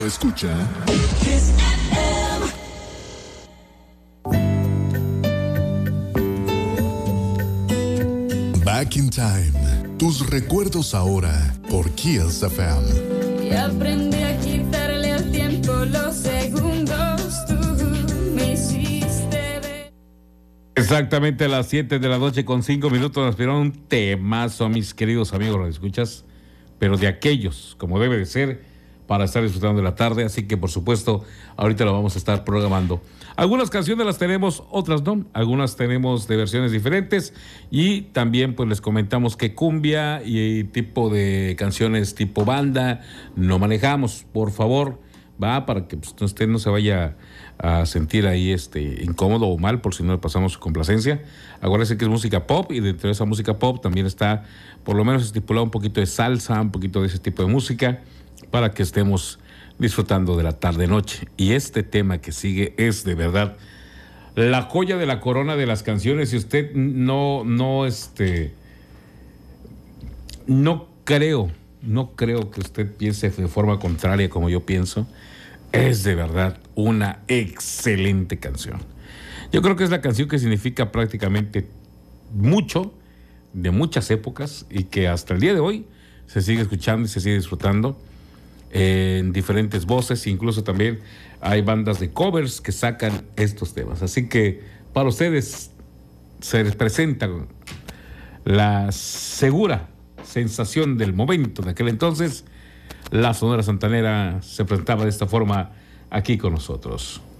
Escucha Back in Time. Tus recuerdos ahora por Kiss FM. Y aprendí a quitarle al tiempo los segundos. Tú me hiciste ver. Exactamente a las 7 de la noche con 5 minutos nos pidieron un temazo, mis queridos amigos, ¿lo escuchas? Pero de aquellos, como debe de ser, para estar disfrutando de la tarde, así que por supuesto ahorita lo vamos a estar programando. Algunas canciones las tenemos, otras no, algunas tenemos de versiones diferentes y también pues les comentamos que cumbia y tipo de canciones tipo banda no manejamos, por favor, va, para que pues, usted no se vaya a sentir ahí incómodo o mal por si no le pasamos su complacencia. Acuérdense que es música pop y dentro de esa música pop también está por lo menos estipulado un poquito de salsa, un poquito de ese tipo de música, para que estemos disfrutando de la tarde-noche. Y este tema que sigue es de verdad la joya de la corona de las canciones. Y usted no creo que usted piense de forma contraria como yo pienso. Es de verdad una excelente canción. Yo creo que es la canción que significa prácticamente mucho, de muchas épocas, y que hasta el día de hoy se sigue escuchando y se sigue disfrutando en diferentes voces. Incluso también hay bandas de covers que sacan estos temas. Así que para ustedes se les presenta la segura sensación del momento de aquel entonces. La Sonora Santanera se presentaba de esta forma aquí con nosotros.